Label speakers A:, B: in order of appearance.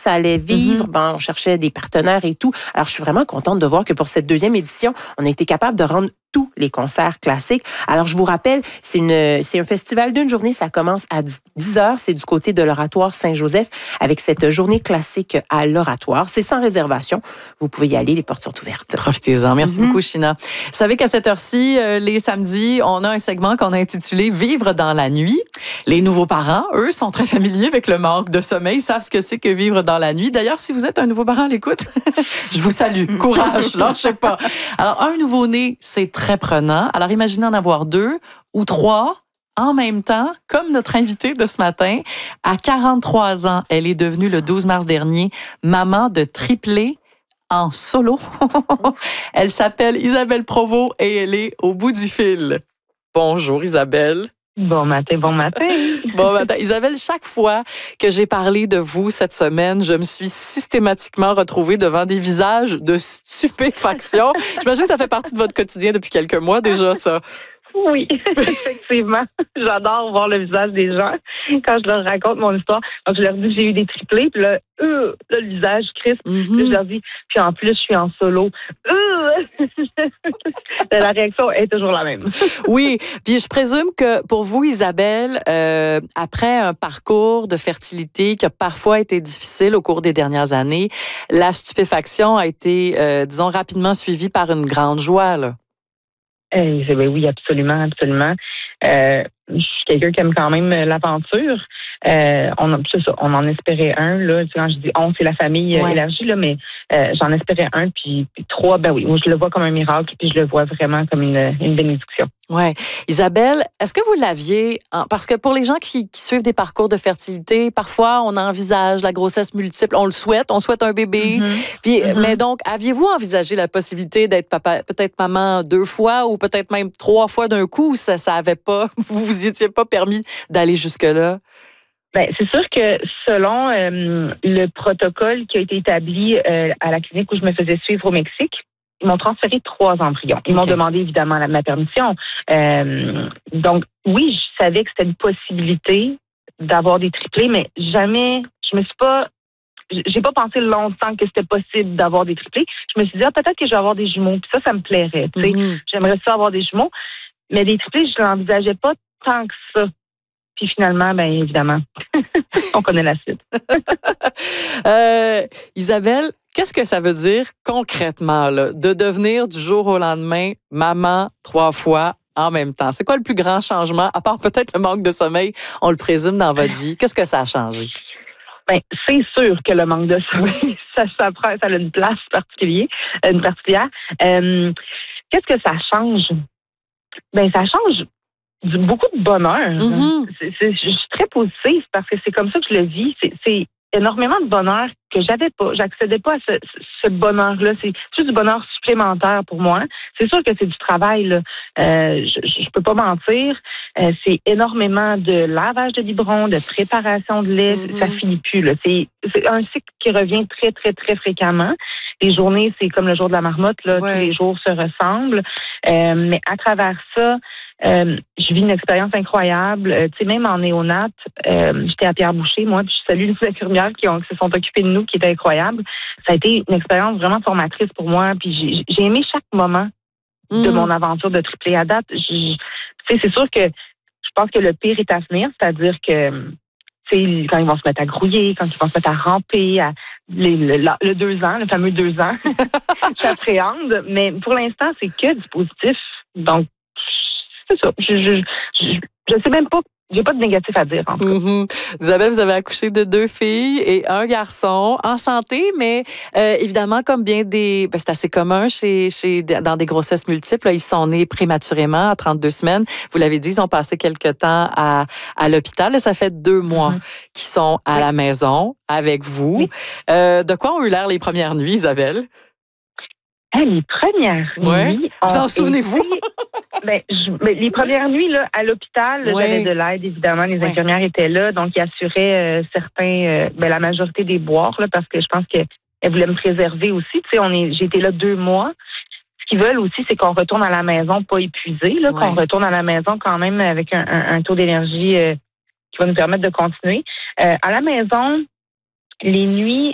A: ça allait vivre. On cherchait des partenaires et tout. Alors, je suis vraiment contente de voir que pour cette 2e édition, on a été capable de rendre tous les concerts classiques. Alors, je vous rappelle, c'est un festival d'une journée. Ça commence à 10h. C'est du côté de l'Oratoire Saint-Joseph avec cette journée classique à l'Oratoire. C'est sans réservation. Vous pouvez y aller. Les portes sont ouvertes.
B: Profitez-en. Merci beaucoup, Sheena. Vous savez qu'à cette heure-ci, les samedis, on a un segment qu'on a intitulé « Vivre dans la nuit ». Les nouveaux parents, eux, sont très familiers avec le manque de sommeil, savent ce que c'est que vivre dans la nuit. D'ailleurs, si vous êtes un nouveau parent à l'écoute, je vous salue. Courage, lâchez pas. Alors, un nouveau-né, c'est très prenant. Alors, imaginez en avoir 2 ou 3 en même temps, comme notre invitée de ce matin. À 43 ans, elle est devenue, le 12 mars dernier, maman de triplés en solo. Elle s'appelle Isabelle Provost et elle est au bout du fil. Bonjour, Isabelle.
C: Bon matin, bon matin.
B: Bon matin. Isabelle, chaque fois que j'ai parlé de vous cette semaine, je me suis systématiquement retrouvée devant des visages de stupéfaction. J'imagine que ça fait partie de votre quotidien depuis quelques mois déjà, ça.
C: Oui, effectivement. J'adore voir le visage des gens quand je leur raconte mon histoire. Quand je leur dis que j'ai eu des triplés, puis là, le visage crispe. Puis je leur dis, puis en plus, je suis en solo. La réaction est toujours la même.
B: Oui, puis je présume que pour vous, Isabelle, après un parcours de fertilité qui a parfois été difficile au cours des dernières années, la stupéfaction a été, disons, rapidement suivie par une grande joie, là.
C: Ben oui, absolument, absolument. Je suis quelqu'un qui aime quand même l'aventure. On en espérait un, là. Quand je dis on, c'est la famille élargie, là, mais j'en espérais un, puis 3, ben oui, moi je le vois comme un miracle, puis je le vois vraiment comme une bénédiction.
B: Ouais. Isabelle, est-ce que vous l'aviez, parce que pour les gens qui suivent des parcours de fertilité, parfois on envisage la grossesse multiple, on souhaite un bébé. Puis, mais donc, aviez-vous envisagé la possibilité d'être papa, peut-être maman 2 fois ou peut-être même 3 fois d'un coup, ou ça avait pas, vous vous étiez pas permis d'aller jusque-là?
C: Ben, c'est sûr que selon le protocole qui a été établi à la clinique où je me faisais suivre au Mexique, ils m'ont transféré 3 embryons. Ils m'ont demandé évidemment ma permission. Donc, oui, je savais que c'était une possibilité d'avoir des triplés, mais jamais, j'ai pas pensé longtemps que c'était possible d'avoir des triplés. Je me suis dit, peut-être que je vais avoir des jumeaux. Puis ça me plairait. Tu sais, j'aimerais ça avoir des jumeaux. Mais des triplés, je l'envisageais pas tant que ça. Puis finalement, bien évidemment, on connaît la suite.
B: Isabelle, qu'est-ce que ça veut dire concrètement là, de devenir du jour au lendemain maman 3 fois en même temps? C'est quoi le plus grand changement, à part peut-être le manque de sommeil, on le présume, dans votre vie? Qu'est-ce que ça a changé?
C: Ben, c'est sûr que le manque de sommeil, ça a une place particulière. Qu'est-ce que ça change? Ben, ça change beaucoup de bonheur. Je suis très positive parce que c'est comme ça que je le vis. C'est énormément de bonheur que j'avais pas. J'accédais pas à ce bonheur-là. C'est juste du bonheur supplémentaire pour moi. C'est sûr que c'est du travail, là. Je peux pas mentir. C'est énormément de lavage de biberon, de préparation de lait. Ça finit plus, là. C'est un cycle qui revient très, très, très fréquemment. Les journées, c'est comme le jour de la marmotte, là. Tous les jours se ressemblent. Mais à travers ça, je vis une expérience incroyable. Tu sais, même en néonate, j'étais à Pierre-Boucher, moi, puis je salue les infirmières qui se sont occupées de nous, qui étaient incroyables. Ça a été une expérience vraiment formatrice pour moi, puis j'ai aimé chaque moment de mon aventure de triplé à date. Tu sais, c'est sûr que je pense que le pire est à venir, c'est-à-dire que tu sais, quand ils vont se mettre à grouiller, quand ils vont se mettre à ramper, le 2 ans, le fameux 2 ans, j'appréhende. Mais pour l'instant, c'est que du positif. Donc, c'est ça. Je sais même pas. J'ai pas de négatif à dire, en tout cas.
B: Isabelle, vous avez accouché de 2 filles et 1 garçon en santé, mais évidemment, comme bien c'est assez commun dans des grossesses multiples, là, ils sont nés prématurément à 32 semaines. Vous l'avez dit, ils ont passé quelques temps à l'hôpital. Là, ça fait 2 mois qu'ils sont à la maison avec vous. Oui. De quoi ont eu l'air les premières nuits, Isabelle?
C: Les premières nuits...
B: Vous en souvenez-vous?
C: Les premières nuits là, à l'hôpital, j'avais de l'aide, évidemment. Les infirmières étaient là, donc ils assuraient la majorité des boires, là, parce que je pense qu'elles voulaient me préserver aussi. Tu sais, j'ai été là 2 mois. Ce qu'ils veulent aussi, c'est qu'on retourne à la maison pas épuisé, là, qu'on retourne à la maison quand même avec un taux d'énergie qui va nous permettre de continuer. À la maison, les nuits,